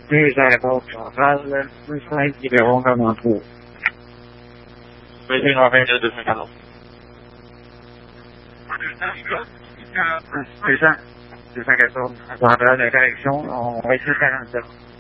Aéroport central, rue 5, numéro 93. Monsieur 22 214. C'est ça. 214. On va en faire la correction. On va essayer de 47.